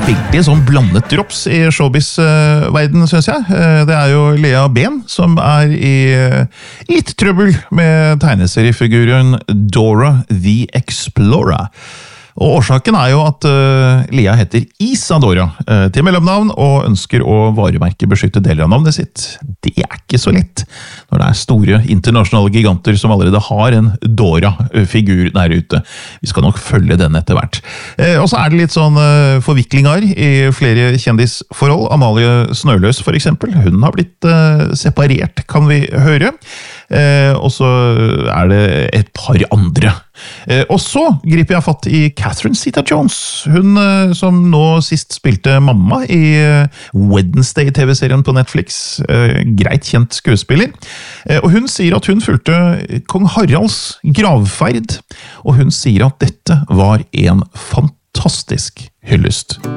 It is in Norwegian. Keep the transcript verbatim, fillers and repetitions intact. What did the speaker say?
veldig sånn blandet drops i showbiz-verden, synes jeg. Det er jo Lea Ben som er i litt trøbbel med tegneseriefiguren Dora the Explorer. Og årsaken er jo at uh, Lea heter Isadora uh, til mellomnavn og ønsker å varemerke beskytte deler av navnet sitt. Det er ikke så lett når det er store internasjonale giganter som allerede har en Dora-figur der ute. Vi skal nok følge den etter hvert. Uh, og så er det litt sånn uh, forviklinger i flere kjendisforhold. Amalie Snøløs for eksempel, hun har blitt uh, separert, kan vi høre. Uh, og så er det et par andre. Uh, og så griper jeg fatt i Catherine Zeta-Jones, hun uh, som nå sist spilte mamma i uh, Wednesday-T V-serien på Netflix. Uh, greit kjent skuespiller. Uh, og hun sier at hun fulgte kong Haralds gravferd, og hun sier at dette var en fantastisk hyllest.